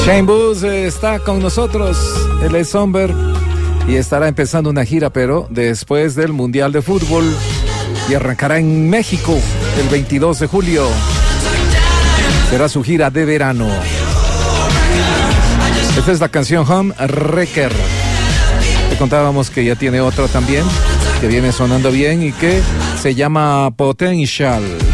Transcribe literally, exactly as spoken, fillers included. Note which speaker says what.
Speaker 1: Shane Booth está con nosotros, él es Somber y estará empezando una gira, pero después del Mundial de Fútbol, y arrancará en México el veintidós de julio. Será su gira de verano. Esta es la canción Home Wrecker. Te contábamos que ya tiene otra también, que viene sonando bien y que se llama Potential.